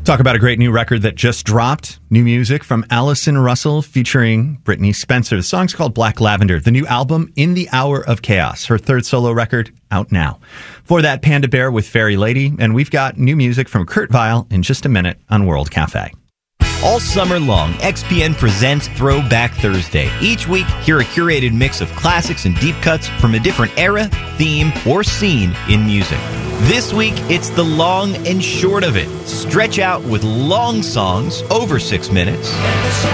Talk about a great new record that just dropped. New music from Allison Russell featuring Brittany Spencer. The song's called Black Lavender. The new album, In the Hour of Chaos. Her third solo record, out now. For that, Panda Bear with Fairy Lady. And we've got new music from Kurt Vile in just a minute on World Cafe. All summer long, XPN presents Throwback Thursday. Each week, hear a curated mix of classics and deep cuts from a different era, theme, or scene in music. This week, it's the long and short of it. Stretch out with long songs over 6 minutes.